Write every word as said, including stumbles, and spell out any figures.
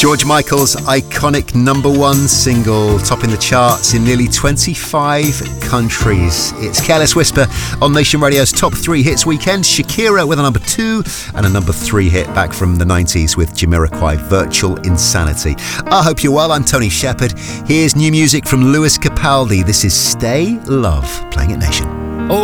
George Michael's iconic number one single, topping the charts in nearly twenty-five countries. It's Careless Whisper on Nation Radio's Top three Hits Weekend. Shakira with a number two and a number three hit back from the nineties with Jamiroquai, Virtual Insanity. I hope you're well. I'm Tony Shepherd. Here's new music from Lewis Capaldi. This is Stay Love, playing at Nation.